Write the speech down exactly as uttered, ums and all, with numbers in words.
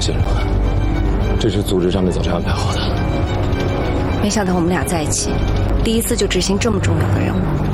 心了，这是组织上面早就安排好的。 没想到我们俩在一起，第一次就执行这么重要的任务。